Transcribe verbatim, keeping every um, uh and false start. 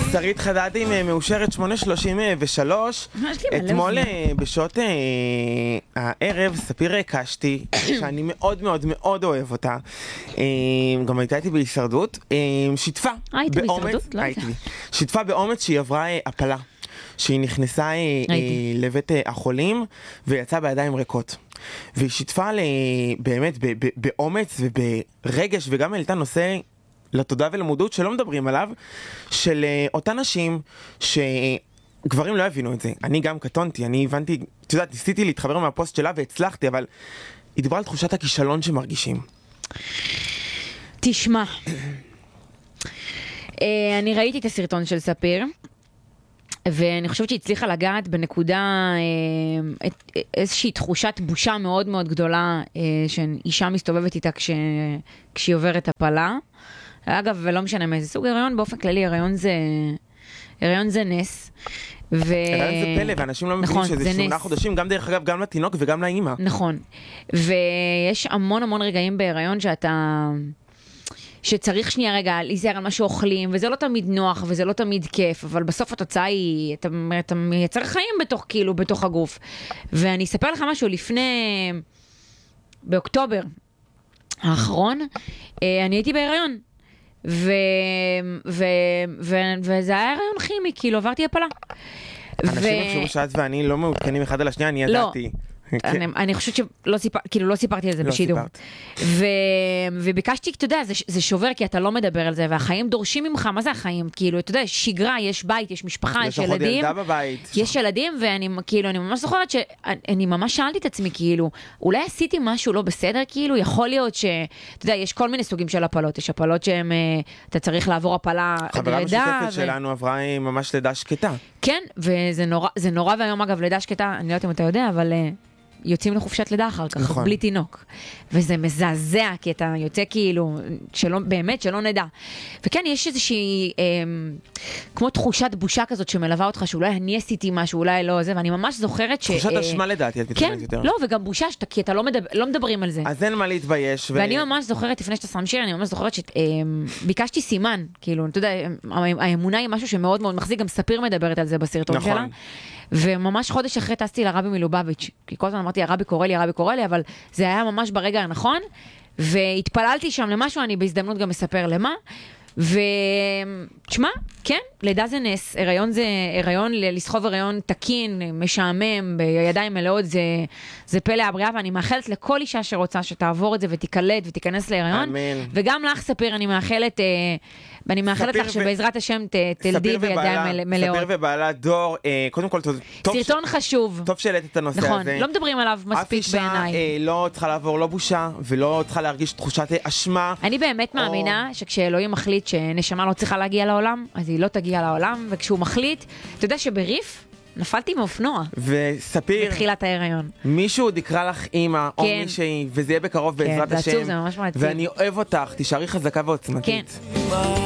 שרית חדדי מאושרת שמונה שלושים ושלוש. אתמול בשעות הערב ספיר קשתי, שאני מאוד מאוד מאוד אוהב אותה, גם הייתה איתי בהישרדות, שיתפה באומץ, שיתפה באומץ שהיא עברה הפלה, שהיא נכנסה לבית החולים ויצאה בידיים ריקות, והיא שיתפה באמת באומץ וברגש, וגם העלתה נושא לתודעה ולמודעות שלא מדברים עליו, של אותן נשים שגברים לא הבינו את זה. אני גם קטונתי, אני הבנתי, את יודעת, ניסיתי להתחבר מהפוסט שלה והצלחתי, אבל היא דיברה על תחושת הכישלון שמרגישים. תשמע, אני ראיתי את הסרטון של ספיר, ואני חושבת שהיא הצליחה לגעת בנקודה, איזושהי תחושת בושה מאוד מאוד גדולה, שאישה מסתובבת איתה כשהיא עוברת הפלה. אגב, ולא משנה מאיזה סוג הריון, באופן כללי הריון זה, הריון זה נס. ו... הריון זה פלא, ואנשים לא מבינים שזה שמונה חודשים, גם דרך אגב, גם לתינוק וגם לאמא. נכון. ויש המון המון רגעים בהריון שאתה... שצריך שנייה רגע להיזהר על מה שאוכלים, וזה לא תמיד נוח, וזה לא תמיד כיף, אבל בסוף התוצאה היא, אתה, אתה מייצר חיים בתוך, כאילו, בתוך הגוף. ואני אספר לך משהו, לפני... באוקטובר האחרון, אני הייתי בהיריון. ו... ו... ו... וזה היה הריון כימי, כאילו עברתי הפלה. אנשים יחשבו שאת ואני לא מעודכנים אחד על השנייה, אני ידעתי. אני, אני חושבת שלא סיפר, כאילו לא סיפרתי על זה לא בשידור. סיפרת. ו, וביקשתי, אתה יודע, זה, זה שובר כי אתה לא מדבר על זה, והחיים דורשים ממך, מה זה החיים? כאילו, אתה יודע, שגרה, יש בית, יש משפחה, יש, יש ילדים. יש ילדה בבית. יש ילדים, ואני, כאילו, אני ממש זוכרת שאני ממש שאלתי את עצמי, כאילו, אולי עשיתי משהו לא בסדר, כאילו, יכול להיות ש, אתה יודע, יש כל מיני סוגים של הפלות, יש הפלות שהם, אתה צריך לעבור הפלה גרידה. חברה משותפת ו... שלנו עברה ממש לידה שקטה. כן, וזה נורא, זה נורא, והיום אגב, לידה שקטה, אני לא יודעת אם אתה יודע, אבל יוצאים לחופשת לידה אחר כך, נכון. בלי תינוק. וזה מזעזע, כי אתה יוצא כאילו, שלא, באמת שלא נדע. וכן, יש איזושהי, אה, כמו תחושת בושה כזאת שמלווה אותך, שאולי אני עשיתי משהו, אולי לא זה, ואני ממש זוכרת ש... תחושת אשמה אה, לדעתי, את מתכוונת כן, יותר. לא, וגם בושה, שאתה, כי אתה לא, מדבר, לא מדברים על זה. אז אין מה להתבייש. ואני ו... ממש זוכרת, לפני שאתה שם שיר, אני ממש זוכרת שביקשתי אה, סימן, כאילו, אתה יודע, האמונה היא משהו שמאוד מאוד מחזיק, גם ספיר מדברת על זה בסרטון נכון. שלה. וממש חודש אחרי טסתי לרבי מלובביץ', כי כל הזמן אמרתי, הרבי קורא לי, הרבי קורא לי, אבל זה היה ממש ברגע הנכון, והתפללתי שם למשהו, אני בהזדמנות גם מספר למה, ותשמע, כן, לידה זה נס, הריון זה, הריון, לסחוב הריון תקין, משעמם, בידיים מלאות, זה, זה פלא הבריאה, ואני מאחלת לכל אישה שרוצה שתעבור את זה ותיקלט ותיכנס להיריון, אמן. וגם לך ספיר, אני מאחלת, ואני מאחלת לך שבעזרת השם תלדי בידיים מלאות. ספיר ובעלה דור, קודם כל, סרטון חשוב. טוב שהעלית את הנושא הזה. נכון, לא מדברים עליו מספיק בעיניי. אף אישה לא צריכה לעבור לא בושה, ולא צריכה להרגיש תחושת אשמה. אני באמת מאמינה שכשאלוהים מחליט שנשמה לא צריכה להגיע לעולם, אז היא לא תגיע לעולם, וכשהוא מחליט, אתה יודע שבריף נפלתי מאופנוע. וספיר, בתחילת ההיריון. מישהו עוד יקרא לך אימא, או מישהי, וזה יהיה בקרוב בעזרת השם. כן, זה עצוב, זה ממש מעציב. ואני אוהב אותך, תישארי חזקה ועוצמתית. כן.